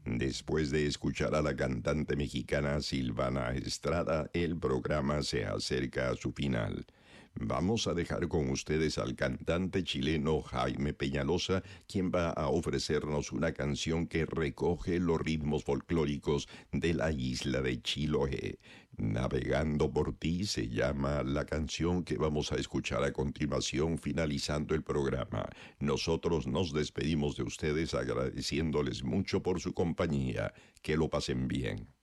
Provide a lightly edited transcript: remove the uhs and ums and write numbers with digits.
Después de escuchar a la cantante mexicana Silvana Estrada, el programa se acerca a su final. Vamos a dejar con ustedes al cantante chileno Jaime Peñalosa, quien va a ofrecernos una canción que recoge los ritmos folclóricos de la isla de Chiloé. Navegando por ti se llama la canción que vamos a escuchar a continuación, finalizando el programa. Nosotros nos despedimos de ustedes agradeciéndoles mucho por su compañía. Que lo pasen bien.